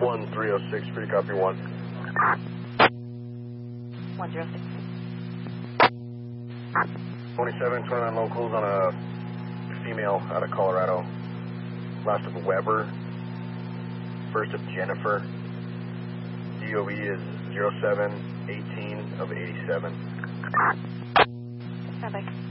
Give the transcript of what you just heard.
1306, free copy 1. 106. 27, 29 locals on a female out of Colorado. Last of Weber. First of Jennifer. DOB is 0718 of 87. Bye-bye.